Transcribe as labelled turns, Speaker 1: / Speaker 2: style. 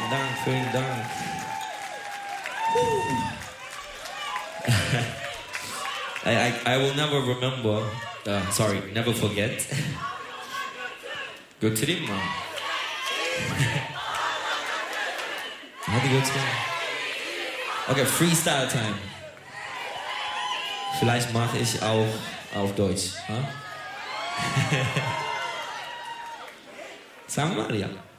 Speaker 1: Vielen Dank, vielen Dank. I will never remember, never forget. Go to the mom. How do you go to Okay, Freestyle Time. Vielleicht mache ich auch auf Deutsch. Huh? Sagen wir mal, ja.